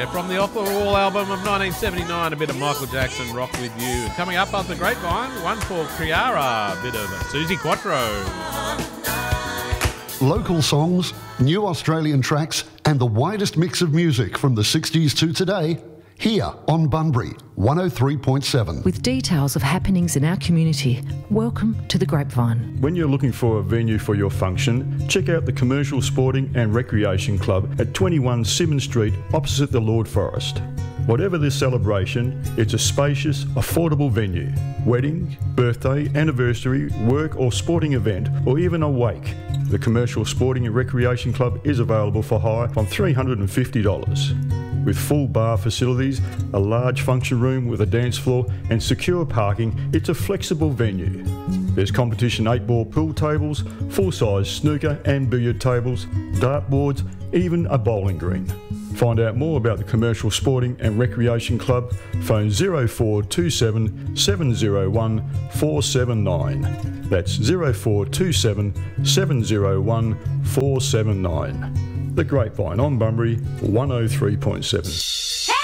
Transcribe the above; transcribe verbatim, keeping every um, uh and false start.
there from the Off the Wall album of nineteen seventy-nine, a bit of Michael Jackson, Rock With You. And coming up on the Grapevine, one for Criara, a bit of Suzi Quatro. Local songs, new Australian tracks, and the widest mix of music from the sixties to today, here on Bunbury, one oh three point seven. With details of happenings in our community, welcome to the Grapevine. When you're looking for a venue for your function, check out the Commercial Sporting and Recreation Club at twenty-one Simmons Street, opposite the Lord Forest. Whatever this celebration, it's a spacious, affordable venue. Wedding, birthday, anniversary, work or sporting event, or even a wake. The Commercial Sporting and Recreation Club is available for hire from three hundred fifty dollars. With full bar facilities, a large function room with a dance floor and secure parking, it's a flexible venue. There's competition eight-ball pool tables, full-size snooker and billiard tables, dartboards, even a bowling green. Find out more about the Commercial Sporting and Recreation Club, phone zero four two seven, seven zero one, four seven nine. That's zero four two seven, seven zero one, four seven nine. The Grapevine on Bunbury, one oh three point seven.